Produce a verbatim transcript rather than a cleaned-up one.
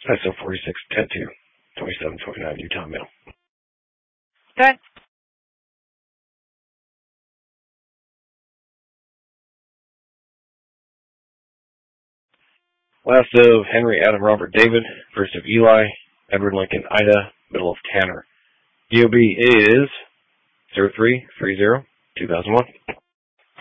I S O forty-six tattoo, twenty-seven twenty-nine Utah Mill. Good. Last of Henry Adam Robert David, first of Eli, Edward Lincoln Ida, middle of Tanner. D O B is zero three three zero two thousand one.